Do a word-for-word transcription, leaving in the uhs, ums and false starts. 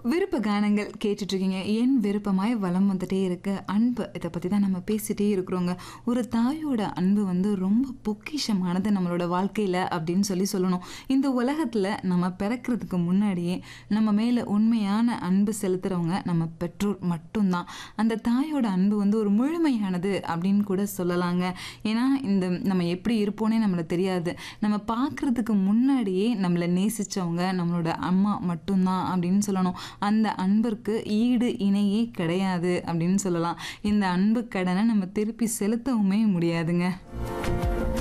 விருப்ப கானங்கள் கேட்டுட்ருக்கீங்க. என் விருப்பமாய் வலம் வந்துட்டே இருக்க அன்பு. இதை பற்றி தான் நம்ம பேசிகிட்டே இருக்கிறோங்க. ஒரு தாயோட அன்பு வந்து ரொம்ப பொக்கிஷமானது நம்மளோட வாழ்க்கையில் அப்படின்னு சொல்லி சொல்லணும். இந்த உலகத்தில் நம்ம பிறக்கிறதுக்கு முன்னாடியே நம்ம மேலே உண்மையான அன்பு செலுத்துகிறவங்க நம்ம பெற்றோர் மட்டும்தான். அந்த தாயோட அன்பு வந்து ஒரு முழுமையானது அப்படின்னு கூட சொல்லலாங்க. ஏன்னா இந்த நம்ம எப்படி இருப்போன்னே நம்மளுக்கு தெரியாது. நம்ம பார்க்குறதுக்கு முன்னாடியே நம்மளை நேசித்தவங்க நம்மளோட அம்மா மட்டும்தான் அப்படின்னு சொல்லணும். அந்த அன்பிற்கு ஈடு இணையே கிடையாது அப்படின்னு சொல்லலாம். இந்த அன்பு கடனை நம்ம திருப்பி செலுத்தவுமே முடியாதுங்க.